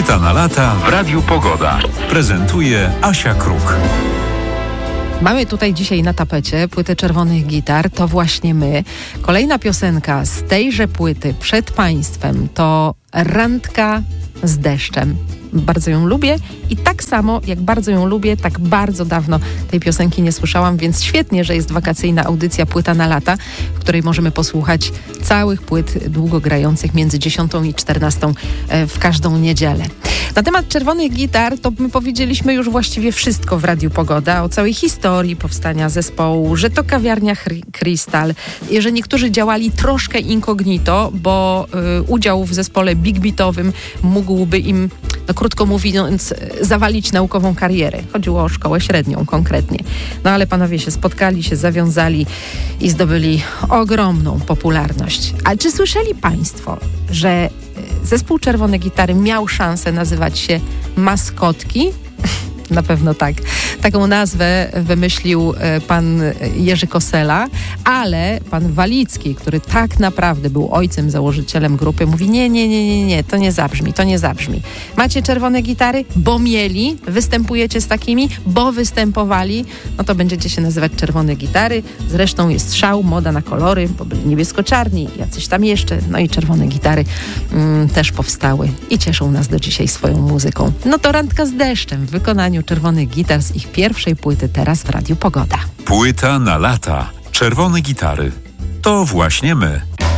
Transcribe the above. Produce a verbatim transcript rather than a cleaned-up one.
Płyta na lata w Radiu Pogoda. Prezentuje Asia Kruk. Mamy tutaj dzisiaj na tapecie płytę Czerwonych Gitar, to właśnie my. Kolejna piosenka z tejże płyty przed Państwem to Randka z deszczem. Bardzo ją lubię i tak samo jak bardzo ją lubię, tak bardzo dawno tej piosenki nie słyszałam, więc świetnie, że jest wakacyjna audycja Płyta na lata, w której możemy posłuchać całych płyt długogrających między dziesiątą i czternastą w każdą niedzielę. Na temat Czerwonych Gitar to my powiedzieliśmy już właściwie wszystko w Radiu Pogoda, o całej historii powstania zespołu, że to kawiarnia Krystal, że niektórzy działali troszkę incognito, bo y, udział w zespole big beatowym mógłby im, no krótko mówiąc, zawalić naukową karierę. Chodziło o szkołę średnią konkretnie. No ale panowie się spotkali, się zawiązali i zdobyli ogromną popularność. Ale czy słyszeli Państwo, że zespół Czerwone Gitary miał szansę nazywać się Maskotki? Na pewno tak. Taką nazwę wymyślił pan Jerzy Kosela, ale pan Walicki, który tak naprawdę był ojcem, założycielem grupy, mówi nie, nie, nie, nie, nie, to nie zabrzmi, to nie zabrzmi. Macie czerwone gitary? Bo mieli. Występujecie z takimi? Bo występowali. No to będziecie się nazywać Czerwone Gitary. Zresztą jest szał, moda na kolory, bo byli niebiesko-czarni, jacyś tam jeszcze. No i Czerwone Gitary mm, też powstały i cieszą nas do dzisiaj swoją muzyką. No to Randka z deszczem w wykonaniu Czerwonych Gitar z ich pierwszej płyty teraz w Radiu Pogoda. Płyta na lata. Czerwone Gitary. To właśnie my.